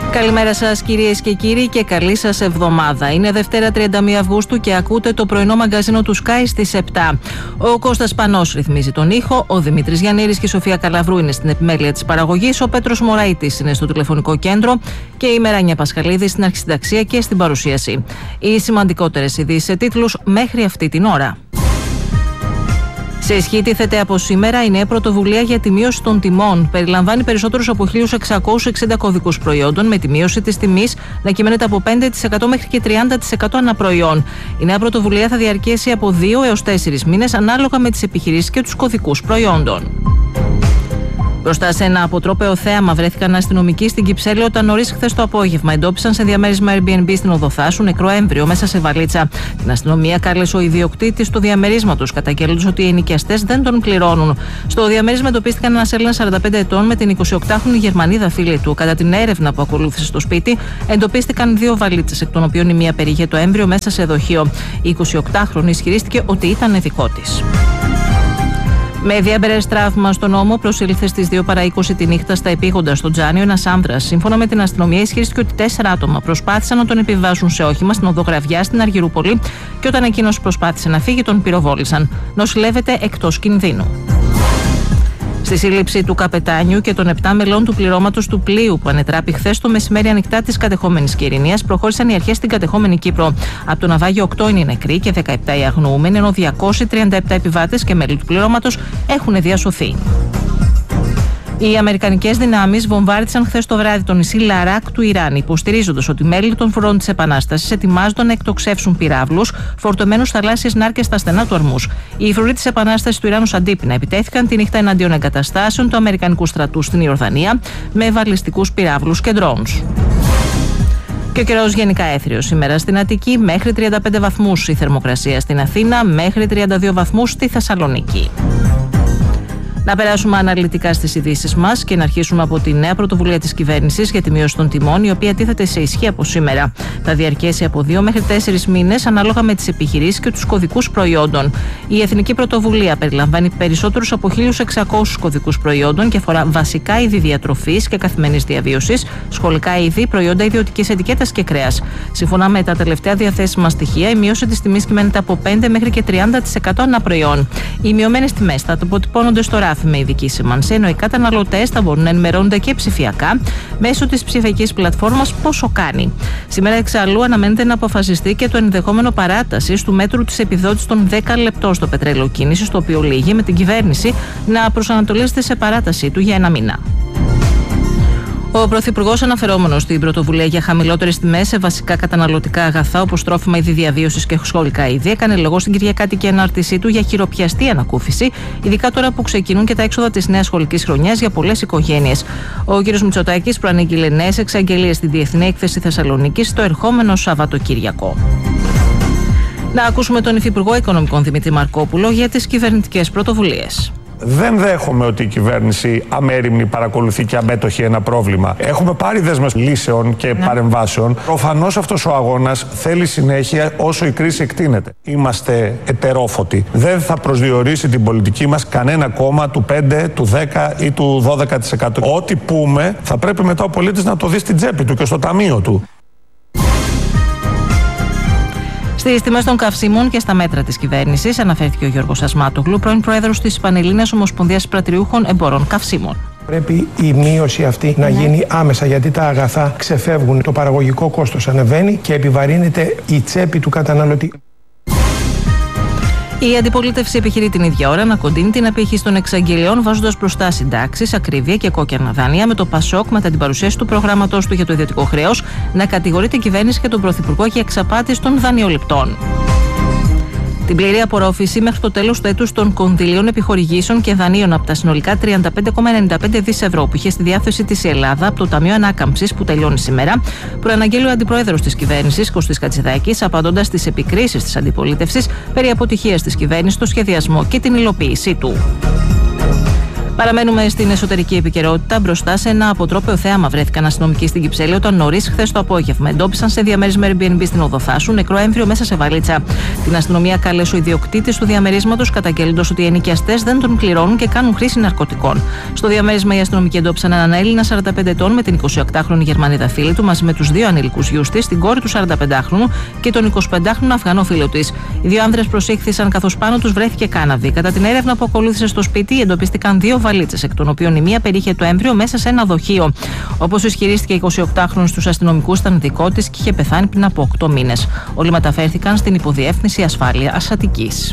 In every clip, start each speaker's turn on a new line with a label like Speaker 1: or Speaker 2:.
Speaker 1: Καλημέρα σας κυρίες και κύριοι και καλή σας εβδομάδα. Είναι Δευτέρα 31 Αυγούστου και ακούτε το πρωινό μαγκαζίνο του Sky στις 7. Ο Κώστας Πανός ρυθμίζει τον ήχο, ο Δημήτρης Γιαννήρης και η Σοφία Καλαβρού είναι στην επιμέλεια της παραγωγής, ο Πέτρος Μωραΐτης είναι στο τηλεφωνικό κέντρο και η Μεράνια Πασχαλίδη στην αρχισυνταξία και στην παρουσίαση. Οι σημαντικότερες ειδήσεις σε τίτλους μέχρι αυτή την ώρα. Σε ισχύ τίθεται από σήμερα η νέα πρωτοβουλία για τη μείωση των τιμών. Περιλαμβάνει περισσότερους από 1.660 κωδικούς προϊόντων, με τη μείωση της τιμής να κυμαίνεται από 5% μέχρι και 30% ανά προϊόν. Η νέα πρωτοβουλία θα διαρκέσει από 2 έως 4 μήνες ανάλογα με τις επιχειρήσεις και τους κωδικούς προϊόντων. Μπροστά σε ένα αποτρόπαιο θέαμα βρέθηκαν αστυνομικοί στην Κυψέλη όταν νωρίς χθες το απόγευμα εντόπισαν σε διαμέρισμα Airbnb στην Οδοθάσου νεκρό έμβριο μέσα σε βαλίτσα. Την αστυνομία κάλεσε ο ιδιοκτήτης του διαμερίσματος, καταγγέλλοντας ότι οι ενοικιαστές δεν τον πληρώνουν. Στο διαμέρισμα εντοπίστηκαν ένας Έλληνας 45 ετών με την 28χρονη Γερμανίδα φίλη του. Κατά την έρευνα που ακολούθησε στο σπίτι, εντοπίστηκαν 2 βαλίτσες, εκ των οποίων η μία περιείχε το έμβριο μέσα σε δοχείο. Η 28χρονη ισχυρίστηκε ότι ήταν δικό της. Με διάμπερες τραύμα στον ώμο, προσήλθε στις 2 παρά 20 τη νύχτα στα επίγοντα στο Τζάνιο ένας άνδρας. Σύμφωνα με την αστυνομία, ισχυρίστηκε ότι 4 άτομα προσπάθησαν να τον επιβάσουν σε όχημα στην οδό Γραβιά στην Αργυρούπολη και όταν εκείνος προσπάθησε να φύγει, τον πυροβόλησαν. Νοσηλεύεται εκτός κινδύνου. Στη σύλληψη του καπετάνιου και των 7 μελών του πληρώματος του πλοίου που ανετράπη χθες το μεσημέρι ανοιχτά της κατεχόμενης Κυρηνίας, προχώρησαν οι αρχές στην κατεχόμενη Κύπρο. Από το ναυάγιο 8 είναι οι νεκροί και 17 οι αγνοούμενοι, ενώ 237 επιβάτες και μέλη του πληρώματος έχουν διασωθεί. Οι αμερικανικές δυνάμεις βομβάρδισαν χθες το βράδυ το νησί Λαράκ του Ιράν, υποστηρίζοντας ότι μέλη των φορών της Επανάστασης ετοιμάζονταν να εκτοξεύσουν πυράβλους φορτωμένους θαλάσσιες νάρκες στα στενά του Ορμούς. Οι φορεί της Επανάστασης του Ιράν ως αντίπεινα επιτέθηκαν τη νύχτα εναντίον εγκαταστάσεων του Αμερικανικού στρατού στην Ιορδανία με βαλιστικούς πυράβλους και ντρόουνς. Και ο καιρός γενικά έθριος σήμερα στην Αττική, μέχρι 35 βαθμούς η θερμοκρασία στην Αθήνα, μέχρι 32 βαθμούς στη Θεσσαλονίκη. Να περάσουμε αναλυτικά στις ειδήσεις μας και να αρχίσουμε από τη νέα πρωτοβουλία της κυβέρνησης για τη μείωση των τιμών, η οποία τίθεται σε ισχύ από σήμερα. Θα διαρκέσει από 2 μέχρι 4 μήνες ανάλογα με τις επιχειρήσεις και τους κωδικούς προϊόντων. Η εθνική πρωτοβουλία περιλαμβάνει περισσότερους από 1.600 κωδικούς προϊόντων και αφορά βασικά είδη διατροφής και καθημερινής διαβίωσης, σχολικά είδη, προϊόντα ιδιωτικής ετικέτας και κρέας. Σύμφωνα με τα τελευταία διαθέσιμα στοιχεία, η μείωση της τιμής κυμαίνεται από 5 μέχρι και 30% ανά προϊόν. Οι μειωμένες τιμές θα αποτυπώνονται στο ράφι με ειδική σήμανση, ενώ οι καταναλωτές θα μπορούν να ενημερώνονται και ψηφιακά μέσω της ψηφιακής πλατφόρμας Πόσο Κάνει. Σήμερα εξαλλού αναμένεται να αποφασιστεί και το ενδεχόμενο παράτασης του μέτρου της επιδότησης των 10 λεπτών στο πετρέλαιο κίνησης, το οποίο λύγει με την κυβέρνηση να προσανατολίζεται σε παράτασή του για 1 μήνα. Ο Πρωθυπουργός, αναφερόμενος στην πρωτοβουλία για χαμηλότερες τιμές σε βασικά καταναλωτικά αγαθά όπως τρόφιμα, είδη διαβίωσης και σχολικά είδη, έκανε λόγο στην Κυριακάτικη ανάρτησή του για χειροπιαστή ανακούφιση, ειδικά τώρα που ξεκινούν και τα έξοδα της νέας σχολικής χρονιάς για πολλές οικογένειες. Ο κ. Μητσοτάκης προανήγγειλε νέες εξαγγελίες στη Διεθνή Έκθεση Θεσσαλονίκης το ερχόμενο Σαββατοκύριακο. Να ακούσουμε τον Υφυπουργό Οικονομικών Δημήτρη Μαρκόπουλο για τις κυβερνητικές πρωτοβουλίες.
Speaker 2: Δεν δέχομαι ότι η κυβέρνηση αμέριμνη παρακολουθεί και αμέτωχη ένα πρόβλημα. Έχουμε πάρει δέσμες λύσεων και παρεμβάσεων. Προφανώς αυτός ο αγώνας θέλει συνέχεια όσο η κρίση εκτείνεται. Είμαστε ετερόφωτοι. Δεν θα προσδιορίσει την πολιτική μας κανένα κόμμα του 5, του 10 ή του 12%. Ό,τι πούμε θα πρέπει μετά ο πολίτης να το δει στην τσέπη του και στο ταμείο του.
Speaker 1: Στις τιμές των καυσίμων και στα μέτρα της κυβέρνησης αναφέρθηκε ο Γιώργος Ασμάτογλου, πρώην πρόεδρος της Πανελλήνιας Ομοσπονδίας Πρατηριούχων Εμπορών Καυσίμων.
Speaker 3: Πρέπει η μείωση αυτή να γίνει άμεσα, γιατί τα αγαθά ξεφεύγουν, το παραγωγικό κόστος ανεβαίνει και επιβαρύνεται η τσέπη του καταναλωτή.
Speaker 1: Η αντιπολίτευση επιχειρεί την ίδια ώρα να κοντίνει την απήχηση των εξαγγελιών, βάζοντας μπροστά συντάξεις, ακρίβεια και κόκκινα δάνεια, με το ΠΑΣΟΚ μετά την παρουσίαση του προγράμματος του για το ιδιωτικό χρέος να κατηγορεί την κυβέρνηση και τον Πρωθυπουργό για εξαπάτηση των δανειοληπτών. Την πλήρη απορρόφηση μέχρι το τέλος του έτους των κονδυλίων επιχορηγήσεων και δανείων από τα συνολικά 35,95 δις ευρώ που είχε στη διάθεση της η Ελλάδα από το Ταμείο Ανάκαμψης που τελειώνει σήμερα, προαναγγέλει ο αντιπρόεδρος της κυβέρνησης, Κωστής Κατσιδάκης, απαντώντας στις επικρίσεις της αντιπολίτευσης περί αποτυχίας της κυβέρνησης στο σχεδιασμό και την υλοποίησή του. Παραμένουμε στην εσωτερική επικαιρότητα. Μπροστά σε ένα αποτρόπαιο θέαμα βρέθηκαν αστυνομικοί στην Κυψέλη όταν νωρίς χθες το απόγευμα εντόπισαν σε διαμέρισμα Airbnb στην Οδοθάσου νεκρό έμβριο μέσα σε βαλίτσα. Την αστυνομία κάλεσε ο ιδιοκτήτης του διαμερίσματος, καταγγέλλοντας ότι οι ενοικιαστές δεν τον πληρώνουν και κάνουν χρήση ναρκωτικών. Στο διαμέρισμα οι αστυνομικοί εντόπισαν έναν Έλληνα 45 ετών με την 28χρονη Γερμανίδα φίλη του μαζί με τους δύο ανηλικούς γιους της, την κόρη του 45χρονου και τον 25χρονο Αφγανό φίλο της. Οι δύο άνδρες προσήχθησαν καθώς πάνω τους βρέθηκε κάναβη. Κατά την έρευνα που ακολούθησε στο σπίτι εντοπίστηκαν δύο βαλίτσες, εκ των οποίων η μία περιείχε το έμβριο μέσα σε ένα δοχείο. Όπως ισχυρίστηκε η 28χρονη στους αστυνομικούς, ήταν δικό της και είχε πεθάνει πριν από 8 μήνες. Όλοι μεταφέρθηκαν στην Υποδιεύθυνση Ασφάλειας Αττικής.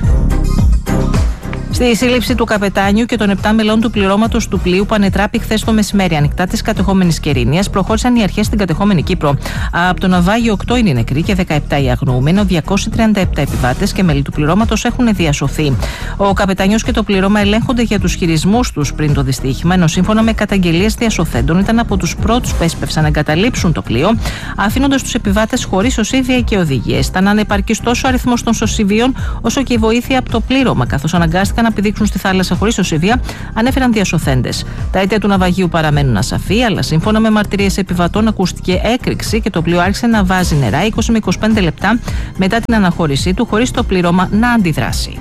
Speaker 1: Στη σύλληψη του καπετάνιου και των 7 μελών του πληρώματος του πλοίου που ανετράπη χθες το μεσημέρι ανοιχτά της κατεχόμενης Κερίνιας, προχώρησαν οι αρχές στην κατεχόμενη Κύπρο. Από το ναυάγιο 8 είναι οι νεκροί και 17 οι αγνοούμενοι, 237 επιβάτες και μέλη του πληρώματος έχουν διασωθεί. Ο καπετάνιος και το πληρώμα ελέγχονται για τους χειρισμούς τους πριν το δυστύχημα, ενώ σύμφωνα με καταγγελίες διασωθέντων ήταν από τους πρώτους που έσπευσαν να εγκαταλείψουν το πλοίο, αφήνοντας τους επιβάτες χωρίς σωσίβια και οδηγίες. Ήταν ανεπαρκής τόσο ο αριθμός των σωσίβιων όσο και η βοήθεια από το πλήρωμα, καθώς αναγκάστηκαν να πηδήξουν στη θάλασσα χωρίς οσίβια, ανέφεραν διασωθέντες. Τα αίτια του ναυαγίου παραμένουν ασαφή, αλλά σύμφωνα με μαρτυρίες επιβατών ακούστηκε έκρηξη και το πλοίο άρχισε να βάζει νερά 20 με 25 λεπτά μετά την αναχώρησή του, χωρίς το πλήρωμα να αντιδράσει.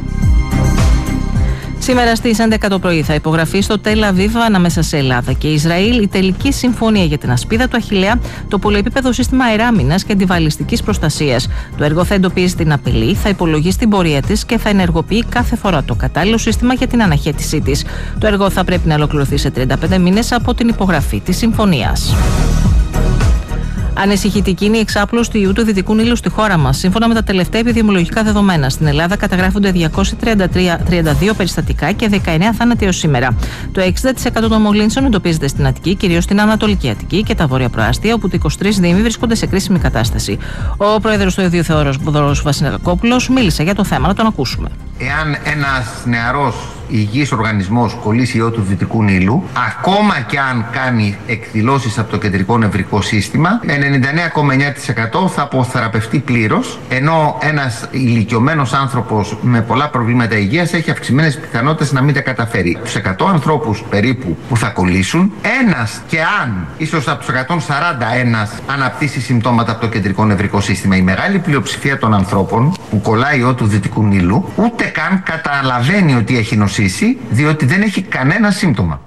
Speaker 1: Σήμερα στις 11 το πρωί θα υπογραφεί στο Τελ Αβίβ ανάμεσα σε Ελλάδα και Ισραήλ η τελική συμφωνία για την ασπίδα του Αχιλλέα, το πολυεπίπεδο σύστημα αεράμινας και αντιβαλιστικής προστασίας. Το έργο θα εντοπίζει την απειλή, θα υπολογίσει την πορεία της και θα ενεργοποιεί κάθε φορά το κατάλληλο σύστημα για την αναχέτησή της. Το έργο θα πρέπει να ολοκληρωθεί σε 35 μήνες από την υπογραφή της συμφωνίας. Ανησυχητική είναι η εξάπλωση του ιού του Δυτικού Νείλου στη χώρα μας. Σύμφωνα με τα τελευταία επιδημιολογικά δεδομένα, στην Ελλάδα καταγράφονται 232 περιστατικά και 19 θάνατοι ως σήμερα. Το 60% των μολύνσεων εντοπίζεται στην Αττική, κυρίως στην Ανατολική Αττική και τα βόρεια προάστια, όπου τα 23 δήμοι βρίσκονται σε κρίσιμη κατάσταση. Ο πρόεδρος του Ιδίου Θεόδωρος Βασιλακόπουλος μίλησε για το θέμα. Να τον ακούσουμε.
Speaker 4: Εάν ένας νεαρός υγιής οργανισμός κολλήσει ιό του Δυτικού Νείλου, ακόμα και αν κάνει εκδηλώσεις από το κεντρικό νευρικό σύστημα, με 99,9% θα αποθεραπευτεί πλήρως, ενώ ένας ηλικιωμένος άνθρωπος με πολλά προβλήματα υγείας έχει αυξημένες πιθανότητες να μην τα καταφέρει. Τους 100 ανθρώπους περίπου που θα κολλήσουν, ένας και αν, ίσως από τους 140 ένας αναπτύσσει συμπτώματα από το κεντρικό νευρικό σύστημα. Η μεγάλη πλειοψηφία των ανθρώπων που κολλάει ιό του Δυτικού Νείλου ούτε καν καταλαβαίνει ότι έχει νοσήσει, διότι δεν έχει κανένα σύμπτωμα.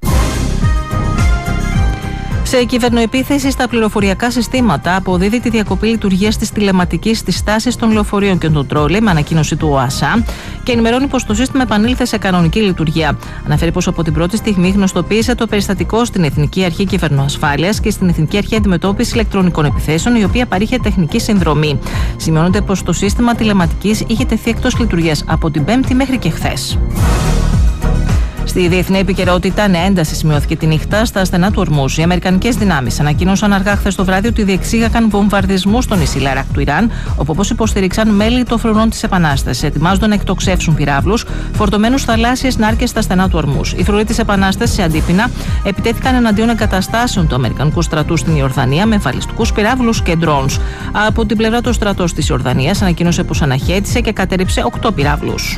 Speaker 1: Σε κυβερνοεπίθεση στα πληροφοριακά συστήματα αποδίδει τη διακοπή λειτουργίας της τηλεματικής στις στάσεις των λεωφορείων και των τρόλεϊ με ανακοίνωση του ΟΑΣΑ και ενημερώνει πως το σύστημα επανήλθε σε κανονική λειτουργία. Αναφέρει πως από την πρώτη στιγμή γνωστοποίησε το περιστατικό στην Εθνική Αρχή Κυβερνοασφάλειας και στην Εθνική Αρχή Αντιμετώπισης Ηλεκτρονικών Επιθέσεων, η οποία παρήχε τεχνική συνδρομή. Σημειώνεται πως το σύστημα τηλεματικής είχε τεθεί εκτός λειτουργίας από την Πέμπτη μέχρι και χθες. Στη διεθνή επικαιρότητα, νέα ένταση σημειώθηκε τη νύχτα στα στενά του Ορμούζ. Οι αμερικανικές δυνάμεις ανακοίνωσαν αργά χθες το βράδυ ότι διεξήγαγαν βομβαρδισμούς στο νησί Λαράκ του Ιράν, όπου όπως υποστηρίξαν μέλη των φρουρών της Επανάστασης, ετοιμάζονταν να εκτοξεύσουν πυράβλους φορτωμένους θαλάσσιες νάρκες στα στενά του Ορμούζ. Οι φρουροί της Επανάστασης σε αντίπεινα επιτέθηκαν εναντίον εγκαταστάσεων του Αμερικανικού στρατού στην Ιορδανία με βαλιστικούς πυράβλους και ντρόουνς. Από την πλευρά του στρατός της Ιορδανίας ανακοίνωσε πως αναχέτησε και κατέρριψε 8 πυράβλους.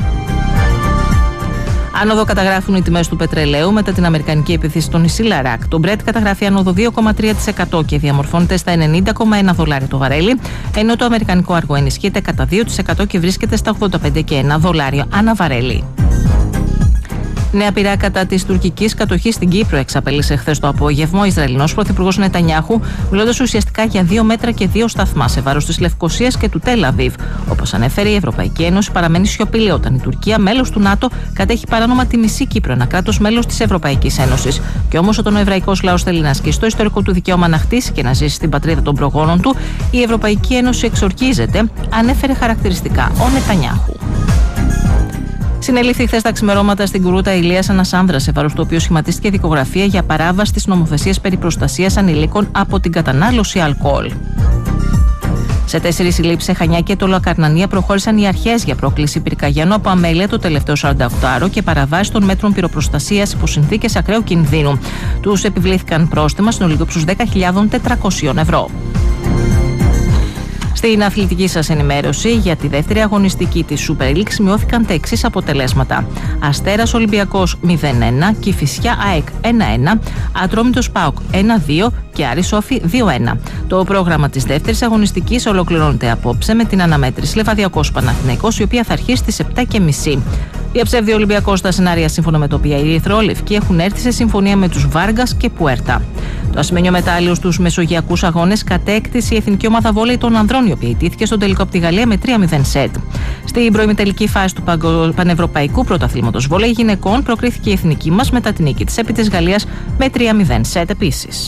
Speaker 1: Άνοδο καταγράφουν οι τιμές του πετρελαίου μετά την αμερικανική επίθεση στο νησί Λαράκ. Το Brent καταγράφει άνοδο 2,3% και διαμορφώνεται στα $90,1 το βαρέλι, ενώ το αμερικανικό άργο ενισχύεται κατά 2% και βρίσκεται στα $85,1 ανά βαρέλι. Νέα πειρά κατά της τουρκικής κατοχής στην Κύπρο εξαπέλυσε χθες το απόγευμα ο Ισραηλινός πρωθυπουργός Νετανιάχου, μιλώντας ουσιαστικά για 2 μέτρα και 2 σταθμά σε βάρος της Λευκωσίας και του Τελ Αβίβ. Όπως ανέφερε, η Ευρωπαϊκή Ένωση παραμένει σιωπηλή όταν η Τουρκία, μέλος του ΝΑΤΟ, κατέχει παράνομα τη μισή Κύπρο, ένα κράτος μέλος της Ευρωπαϊκής Ένωσης. Και όμως όταν ο εβραϊκός λαός θέλει να ασκήσει το ιστορικό του δικαίωμα να χτίσει και να ζήσει στην πατρίδα των προγόνων του, η Ευρωπαϊκή Ένωση εξορκίζεται, ανέφερε χαρακτηριστικά ο Νετανιάχου. Συνελήφθη χθες τα ξημερώματα στην Κουρούτα Ηλίας ένας άνδρας, σε βάρος του οποίου σχηματίστηκε δικογραφία για παράβαση της νομοθεσίας περί προστασίας ανηλίκων από την κατανάλωση αλκοόλ. Σε 4 συλλήψεις σε Χανιά και Τολοκαρνανία προχώρησαν οι αρχές για πρόκληση πυρκαγιάνου από αμέλεια το τελευταίο 48ωρο και παραβάση των μέτρων πυροπροστασίας υπό συνθήκες ακραίου κινδύνου. Τους επιβλήθηκαν πρόστιμα συνολικού ύψους 10.400 ευρώ. Στην αθλητική σας ενημέρωση για τη δεύτερη αγωνιστική της Super League σημειώθηκαν τα εξής αποτελέσματα. Αστέρας Ολυμπιακός 0-1, Κηφισιά ΑΕΚ 1-1, Ατρόμητος ΠΑΟΚ 1-2 και Άρης Όφη 2-1. Το πρόγραμμα της δεύτερης αγωνιστικής ολοκληρώνεται απόψε με την αναμέτρηση Λεβαδιακός Παναθηναϊκός, η οποία θα αρχίσει στις 7:30. Διαψεύδει ο Ολυμπιακός στα σενάρια σύμφωνα με το οποία οι Ερυθρόλευκοι έχουν έρθει σε συμφωνία με τους Βάργας και Πουέρτα. Το ασημένιο μετάλλιο στους μεσογειακούς αγώνες κατέκτησε η εθνική ομάδα βόλεϊ των ανδρών, η οποία ιτήθηκε στον τελικό από τη Γαλλία με 3-0 σετ. Στην προημιτελική φάση του Πανευρωπαϊκού Πρωταθλήματος Βόλεϊ γυναικών προκρίθηκε η εθνική μας μετά την νίκη της επί της Γαλλίας με 3-0 σετ επίσης.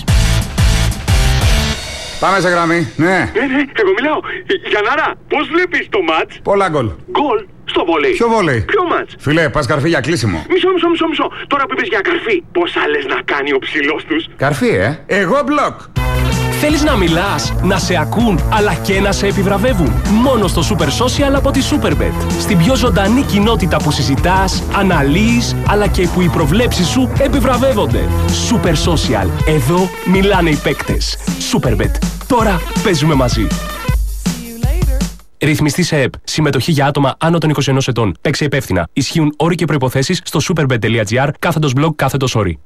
Speaker 5: Πάμε σε γραμμή, ναι.
Speaker 6: Εγώ μιλάω. Γιαννάρα, πώς βλέπεις το μάτς?
Speaker 5: Πολλά γκολ.
Speaker 6: Γκολ στο βόλεϊ.
Speaker 5: Ποιο βόλεϊ?
Speaker 6: Ποιο μάτς?
Speaker 5: Φιλέ, πας καρφί για κλείσιμο.
Speaker 6: Μισό. Τώρα που είπες για καρφί, πόσα λες να κάνει ο ψηλός τους?
Speaker 5: Καρφί, Εγώ μπλοκ.
Speaker 7: Θέλεις να μιλάς, να σε ακούν, αλλά και να σε επιβραβεύουν? Μόνο στο Super Social από τη Superbet. Στην πιο ζωντανή κοινότητα που συζητάς, αναλύεις, αλλά και που οι προβλέψεις σου επιβραβεύονται. Super Social. Εδώ μιλάνε οι παίκτες. Superbet. Τώρα παίζουμε μαζί. Ρυθμιστή σε ΕΠ. Συμμετοχή για άτομα άνω των 21 ετών. Παίξε υπεύθυνα. Ισχύουν όροι και προϋποθέσεις στο superbet.gr/blog/όροι.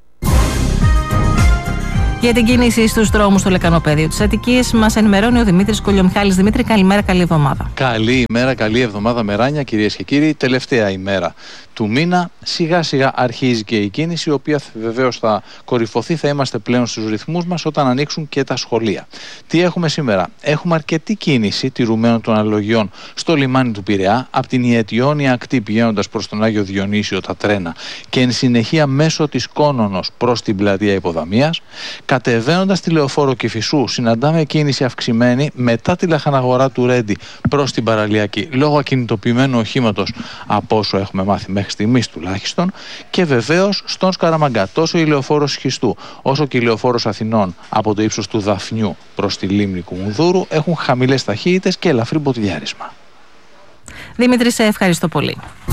Speaker 1: Για την κίνηση στους δρόμους στο λεκανοπέδιο της Αττικής μας ενημερώνει ο Δημήτρης Κολιομιχάλης. Δημήτρη, καλημέρα, καλή εβδομάδα.
Speaker 8: Καλή ημέρα, καλή εβδομάδα Μεράνια, κυρίες και κύριοι. Τελευταία ημέρα του μήνα. Σιγά σιγά αρχίζει και η κίνηση, η οποία βεβαίως θα κορυφωθεί. Θα είμαστε πλέον στους ρυθμούς μας όταν ανοίξουν και τα σχολεία. Τι έχουμε σήμερα? Έχουμε αρκετή κίνηση τηρουμένων των αναλογιών στο λιμάνι του Πειραιά, από την Ιετιώνια ακτή πηγαίνοντας προς τον Άγιο Διονύσιο τα τρένα και εν συνεχεία μέσω της Κόνονος προς την πλατεία Υποδαμίας. Κατεβαίνοντας τη Λεωφόρο Κηφισού, συναντάμε κίνηση αυξημένη μετά τη λαχαναγορά του Ρέντι προς την Παραλιακή, λόγω ακινητοποιημένου οχήματος από όσο έχουμε μάθει μέχρι στιγμής τουλάχιστον, και βεβαίως στον Σκαραμαγκά, τόσο η Λεωφόρος Σχιστού όσο και η Λεωφόρος Αθηνών από το ύψος του Δαφνιού προς τη λίμνη Κουμουνδούρου έχουν χαμηλές ταχύτητες και ελαφρύ μποτιλιάρισμα.
Speaker 1: Δημήτρη, σε ευχαριστώ πολύ.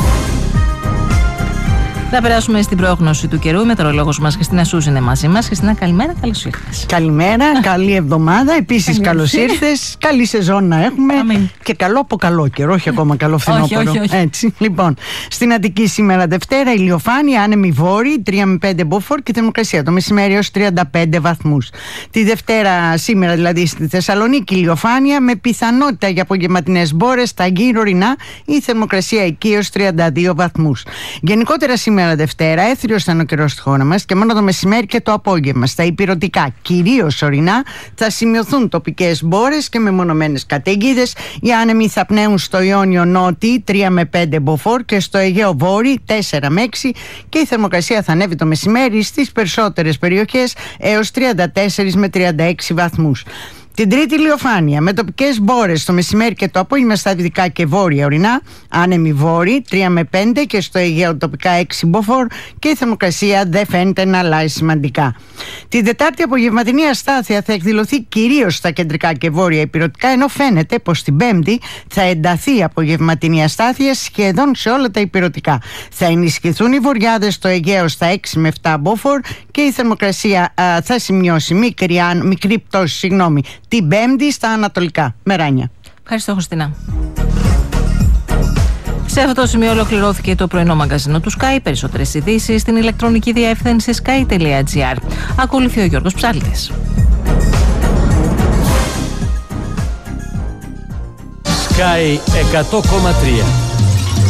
Speaker 1: Θα περάσουμε στην πρόγνωση του καιρού. Η μετεωρολόγος μας Χριστίνα Σούζ είναι μαζί μας. Χριστίνα, καλημέρα, καλώς ήρθες.
Speaker 9: Καλημέρα, καλή εβδομάδα. Επίσης, καλώς ήρθες. Καλή σεζόν να έχουμε.
Speaker 1: Αμήν.
Speaker 9: Και καλό από καλό καιρό, όχι ακόμα καλό φθινόπωρο.
Speaker 1: Όχι.
Speaker 9: Έτσι. Λοιπόν, στην Αττική σήμερα Δευτέρα, ηλιοφάνεια, άνεμη βόρειοι, 3 με 5 μποφόρ και θερμοκρασία το μεσημέρι έως 35 βαθμούς. Τη Δευτέρα, σήμερα δηλαδή, στη Θεσσαλονίκη, ηλιοφάνεια με πιθανότητα για απογευματινές μπόρες, στα γύρω ορεινά, η θερμοκρασία εκεί έως 32 βαθμούς. Γενικότερα σήμερα Δευτέρα, έθριος θα είναι ο καιρός στη χώρα μας και μόνο το μεσημέρι και το απόγευμα. Στα ηπειρωτικά, κυρίως ορεινά, θα σημειωθούν τοπικές μπόρες και μεμονωμένες καταιγίδες. Οι άνεμοι θα πνέουν στο Ιόνιο Νότι 3 με 5 μποφόρ και στο Αιγαίο Βόρειο 4 με 6 και η θερμοκρασία θα ανέβει το μεσημέρι στις περισσότερες περιοχές έως 34 με 36 βαθμούς. Την Τρίτη ηλιοφάνεια με τοπικές μπόρες το μεσημέρι και το απόγευμα στα δυτικά και βόρεια ορεινά, άνεμοι βόρειοι 3 με 5 και στο Αιγαίο τοπικά 6 μποφόρ και η θερμοκρασία δεν φαίνεται να αλλάζει σημαντικά. Την Τετάρτη απογευματινή αστάθεια θα εκδηλωθεί κυρίως στα κεντρικά και βόρεια ηπειρωτικά, ενώ φαίνεται πως την Πέμπτη θα ενταθεί η απογευματινή αστάθεια σχεδόν σε όλα τα ηπειρωτικά. Θα ενισχυθούν οι βοριάδες στο Αιγαίο στα 6 με 7 μποφόρ και η θερμοκρασία θα σημειώσει μικρή πτώση, την Πέμπτη στα ανατολικά. Μεράνια.
Speaker 1: Ευχαριστώ, Χριστίνα. Σε αυτό το σημείο ολοκληρώθηκε το πρωινό μαγκαζίνο του Sky. Περισσότερες ειδήσεις στην ηλεκτρονική διεύθυνση sky.gr. Ακολουθεί ο Γιώργος Ψάλτης.
Speaker 10: Sky 100,3